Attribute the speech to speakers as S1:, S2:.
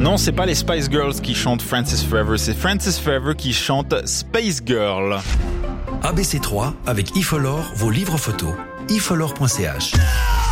S1: Non, c'est pas les Spice Girls qui chantent Francis Forever, c'est Francis Forever qui chante Space Girl.
S2: ABC3 avec iFolor, vos livres photos. ifolor.ch